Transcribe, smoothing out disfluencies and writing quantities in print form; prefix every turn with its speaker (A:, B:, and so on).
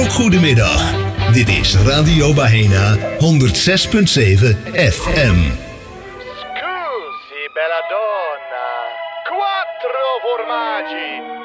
A: ook goedemiddag. Dit is Radio Bahena 106.7 FM.
B: Scusi, bella donna. 4 formaggi.